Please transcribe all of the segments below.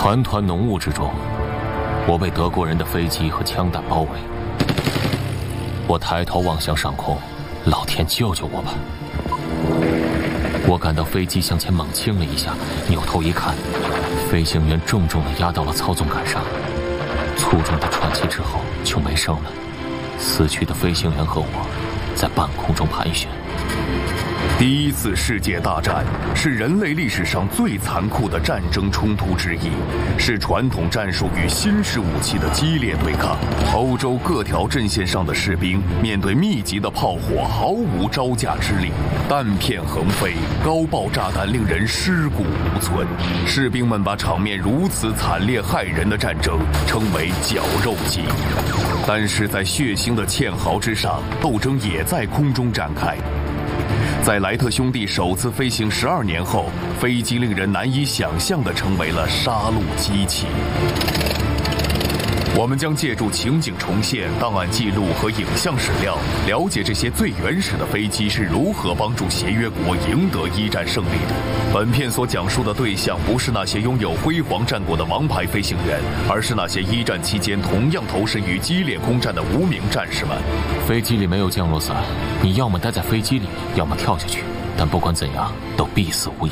团团浓雾之中，我被德国人的飞机和枪弹包围。我抬头望向上空，老天救救我吧！我感到飞机向前猛倾了一下，扭头一看，飞行员重重地压到了操纵杆上，粗重的喘气之后就没声了。死去的飞行员和我在半空中盘旋。 第一次世界大战是人类历史上最残酷的战争冲突之一，是传统战术与新式武器的激烈对抗。欧洲各条阵线上的士兵面对密集的炮火毫无招架之力，弹片横飞，高爆炸弹令人尸骨无存。士兵们把场面如此惨烈骇人的战争称为绞肉机。但是在血腥的堑壕之上，斗争也在空中展开。在莱特兄弟首次飞行12年后，飞机令人难以想象地成为了杀戮机器。我们将借助情景重现、档案记录和影像史料，了解这些最原始的飞机是如何帮助协约国赢得一战胜利的。本片所讲述的对象不是那些拥有辉煌战果的王牌飞行员，而是那些一战期间同样投身于激烈空战的无名战士们。 飞机里没有降落伞，你要么待在飞机里，要么跳下去，但不管怎样都必死无疑。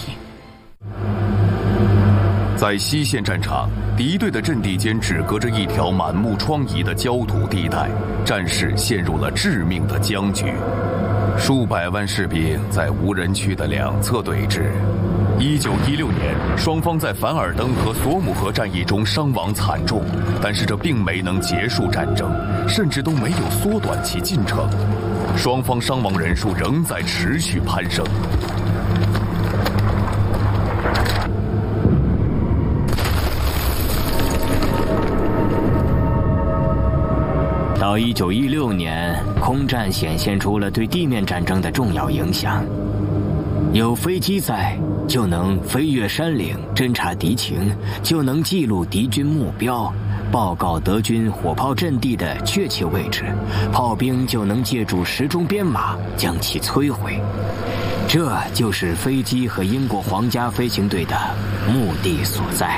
在西线战场，敌对的阵地间只隔着一条满目疮痍的焦土地带，战事陷入了致命的僵局。数百万士兵在无人区的两侧对峙。1916年，双方在凡尔登和索姆河战役中伤亡惨重，但是这并没能结束战争，甚至都没有缩短其进程。双方伤亡人数仍在持续攀升。 到1916年，空战显现出了对地面战争的重要影响。有飞机在，就能飞越山岭侦察敌情，就能记录敌军目标，报告德军火炮阵地的确切位置，炮兵就能借助时钟编码将其摧毁。这就是飞机和英国皇家飞行队的目的所在。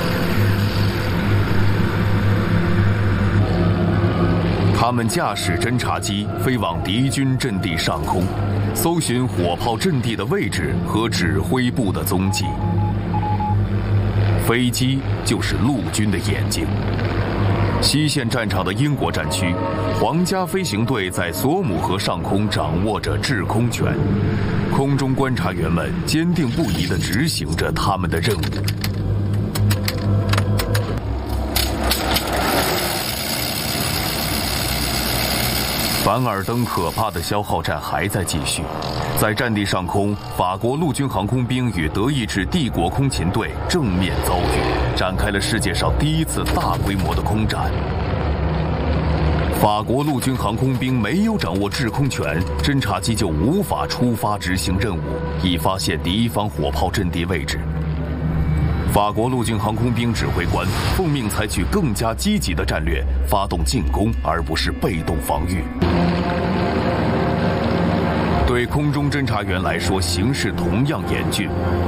他们驾驶侦察机飞往敌军阵地上空，搜寻火炮阵地的位置和指挥部的踪迹。飞机就是陆军的眼睛。西线战场的英国战区，皇家飞行队在索姆河上空掌握着制空权，空中观察员们坚定不移地执行着他们的任务。凡尔登可怕的消耗战还在继续，在战地上空，法国陆军航空兵与德意志帝国空勤队正面遭遇，展开了世界上第一次大规模的空战。法国陆军航空兵没有掌握制空权，侦察机就无法出发执行任务，以发现敌方火炮阵地位置。法国陆军航空兵指挥官奉命采取更加积极的战略，发动进攻，而不是被动防御。对空中侦察员来说，形势同样严峻。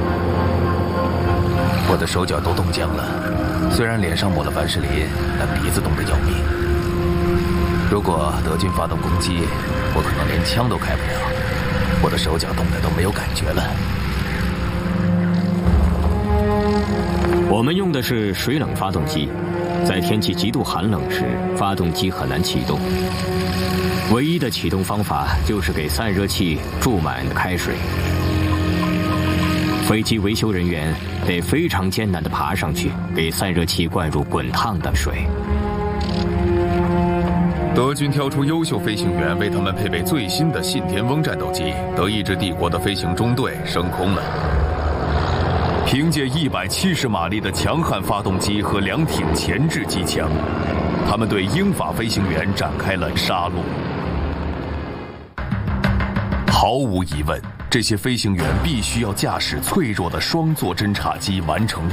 我的手脚都冻僵了，虽然脸上抹了凡士林，但鼻子冻得要命。如果德军发动攻击，我可能连枪都开不了。我的手脚冻得都没有感觉了。 我们用的是水冷发动机，在天气极度寒冷时，发动机很难启动。唯一的启动方法就是给散热器注满开水。飞机维修人员得非常艰难地爬上去，给散热器灌入滚烫的水。 德军挑出优秀飞行员，为他们配备最新的信天翁战斗机，德意志帝国的飞行中队升空了。凭借170马力的强悍发动机和2挺前置机枪，他们对英法飞行员展开了杀戮。毫无疑问，这些飞行员必须要驾驶脆弱的双座侦察机完成